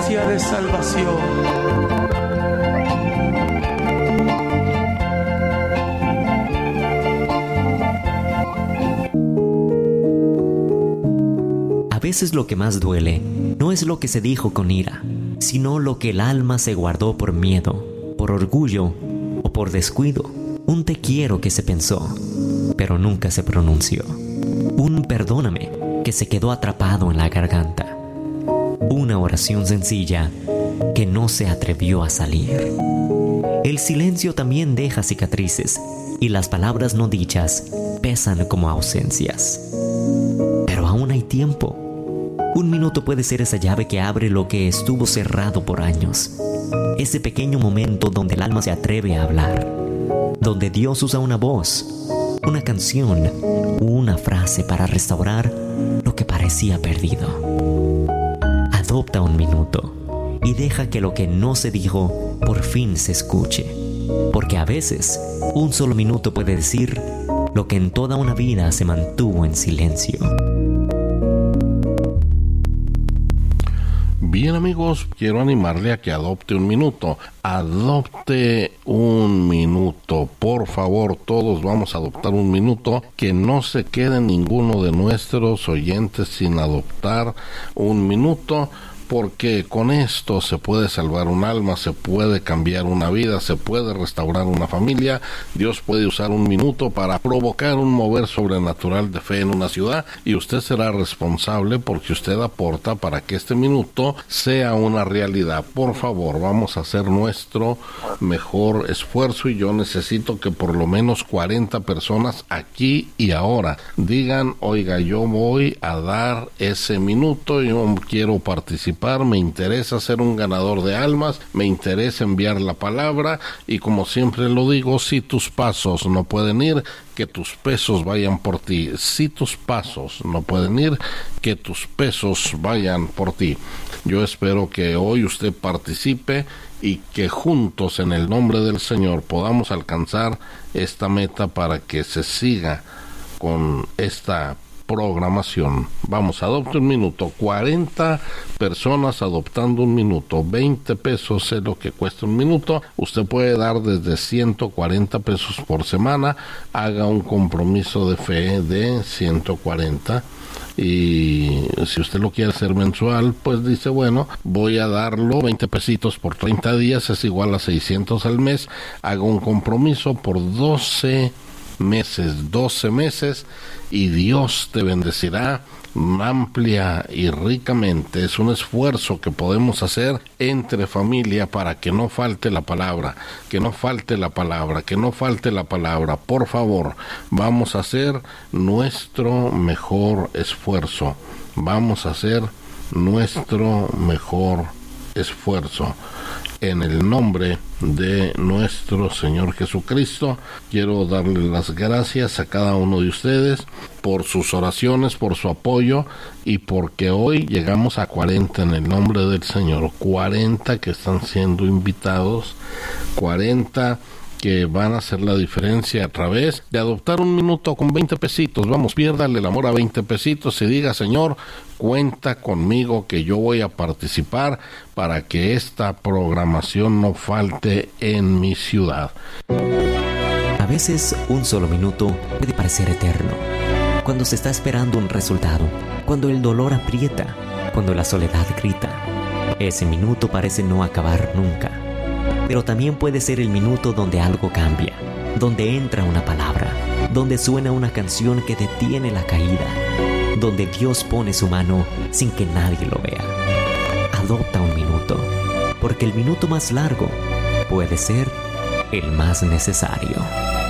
gracia de salvación. A veces lo que más duele no es lo que se dijo con ira, sino lo que el alma se guardó por miedo, por orgullo o por descuido. Un te quiero que se pensó, pero nunca se pronunció. Un perdóname que se quedó atrapado en la garganta. Una oración sencilla que no se atrevió a salir. El silencio también deja cicatrices y las palabras no dichas pesan como ausencias. Pero aún hay tiempo. Un minuto puede ser esa llave que abre lo que estuvo cerrado por años. Ese pequeño momento donde el alma se atreve a hablar. Donde Dios usa una voz, una canción o una frase para restaurar lo que parecía perdido. Adopta un minuto y deja que lo que no se dijo por fin se escuche. Porque a veces un solo minuto puede decir lo que en toda una vida se mantuvo en silencio. Bien, amigos, quiero animarle a que adopte un minuto. Adopte un minuto. Por favor, todos vamos a adoptar un minuto. Que no se quede ninguno de nuestros oyentes sin adoptar un minuto. Porque con esto se puede salvar un alma, se puede cambiar una vida, se puede restaurar una familia. Dios puede usar un minuto para provocar un mover sobrenatural de fe en una ciudad, y usted será responsable porque usted aporta para que este minuto sea una realidad. Por favor, vamos a hacer nuestro mejor esfuerzo, y yo necesito que por lo menos 40 personas aquí y ahora digan: oiga, yo voy a dar ese minuto, yo quiero participar, me interesa ser un ganador de almas, me interesa enviar la palabra. Y como siempre lo digo, si tus pasos no pueden ir, que tus pesos vayan por ti. Si tus pasos no pueden ir, que tus pesos vayan por ti. Yo espero que hoy usted participe y que juntos en el nombre del Señor podamos alcanzar esta meta para que se siga con esta programación. Vamos, adopte un minuto. 40 personas adoptando un minuto. 20 pesos es lo que cuesta un minuto. Usted puede dar desde 140 pesos por semana. Haga un compromiso de fe de 140. Y si usted lo quiere hacer mensual, pues dice, bueno, voy a darlo 20 pesitos por 30 días, es igual a 600 al mes. Haga un compromiso por 12 meses, y Dios te bendecirá amplia y ricamente. Es un esfuerzo que podemos hacer entre familia para que no falte la palabra, que no falte la palabra, que no falte la palabra. Por favor, vamos a hacer nuestro mejor esfuerzo. Vamos a hacer nuestro mejor esfuerzo. En el nombre de nuestro Señor Jesucristo, quiero darle las gracias a cada uno de ustedes por sus oraciones, por su apoyo, y porque hoy llegamos a 40 en el nombre del Señor. 40 que están siendo invitados, 40 que van a hacer la diferencia a través de adoptar un minuto con 20 pesitos. Vamos, piérdale el amor a 20 pesitos y diga: Señor, cuenta conmigo, que yo voy a participar para que esta programación no falte en mi ciudad. A veces un solo minuto puede parecer eterno. Cuando se está esperando un resultado, cuando el dolor aprieta, cuando la soledad grita, ese minuto parece no acabar nunca. Pero también puede ser el minuto donde algo cambia, donde entra una palabra, donde suena una canción que detiene la caída, donde Dios pone su mano sin que nadie lo vea. Adopta un minuto, porque el minuto más largo puede ser el más necesario.